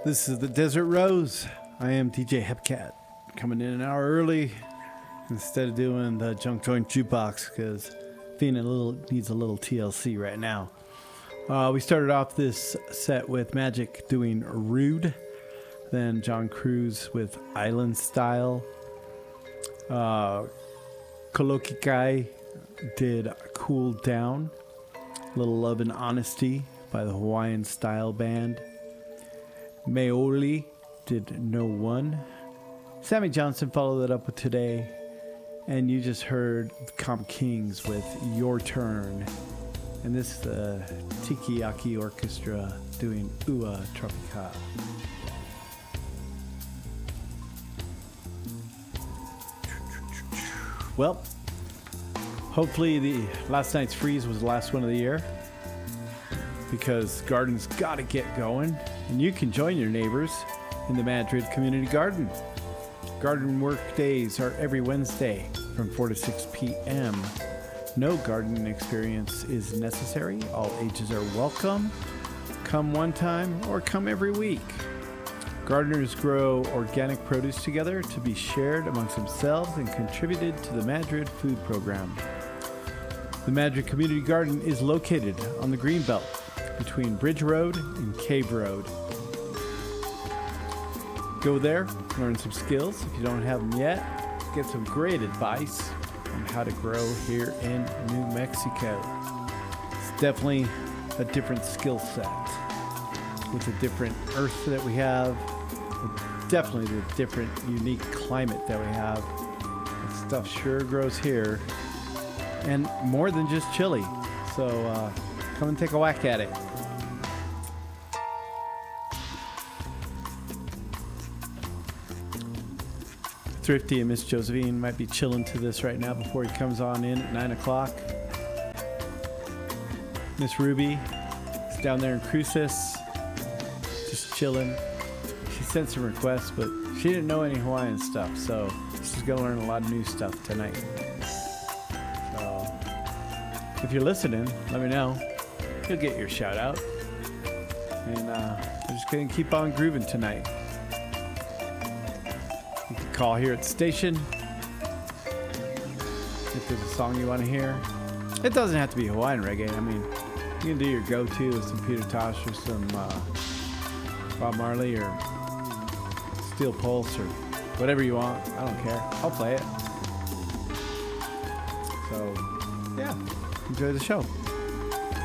This is the Desert Rose. I am DJ Hepcat, coming in an hour early instead of doing the Junk Joint Jukebox because Fina needs a little TLC right now. We started off this set with Magic doing Rude, then John Cruz with Island Style. Kolokikai did Cool Down, Little Love and Honesty by the Hawaiian Style Band. Maoli did No One. Sammy Johnson followed that up with Today. And you just heard Comp Kings with Your Turn. And this is the Tikiaki Orchestra doing Ua Tropica. Well, hopefully the last night's freeze was the last one of the year, because garden's got to get going, and you can join your neighbors in the Madrid Community Garden. Garden work days are every Wednesday from 4 to 6 p.m. No gardening experience is necessary. All ages are welcome. Come one time or come every week. Gardeners grow organic produce together to be shared amongst themselves and contributed to the Madrid food program. The Madrid Community Garden is located on the Greenbelt between Bridge Road and Cave Road. Go there, learn some skills. If you don't have them yet, get some great advice on how to grow here in New Mexico. It's definitely a different skill set with the different earth that we have, definitely the different unique climate that we have. That stuff sure grows here, and more than just chili. So come and take a whack at it. Thrifty and Miss Josephine might be chilling to this right now before he comes on in at 9 o'clock. Miss Ruby is down there in Cruces, just chilling. She sent some requests, but she didn't know any Hawaiian stuff, so she's going to learn a lot of new stuff tonight. So if you're listening, let me know. You'll get your shout out. And we're just going to keep on grooving tonight. You can call here at the station if there's a song you want to hear. It doesn't have to be Hawaiian reggae. I mean, you can do your go-to with some Peter Tosh or some Bob Marley or Steel Pulse or whatever you want. I don't care. I'll play it. So, yeah, enjoy the show.